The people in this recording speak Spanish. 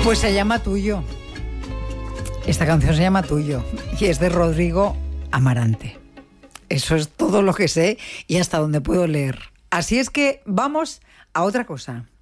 Pues se llama Tuyo. Esta canción se llama Tuyo y es de Rodrigo Amarante. Eso es todo lo que sé y hasta donde puedo leer. Así es que vamos a otra cosa.